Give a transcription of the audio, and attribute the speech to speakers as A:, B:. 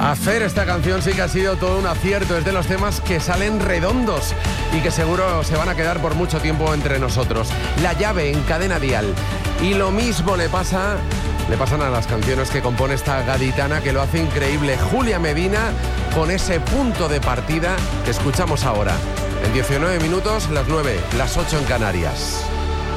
A: A Fer, esta canción sí que ha sido todo un acierto. Es de los temas que salen redondos y que seguro se van a quedar por mucho tiempo entre nosotros. La Llave en Cadena Dial. Y lo mismo le pasan a las canciones que compone esta gaditana, que lo hace increíble. Julia Medina, con ese punto de partida que escuchamos ahora. En 19 minutos, las 9, las 8 en Canarias.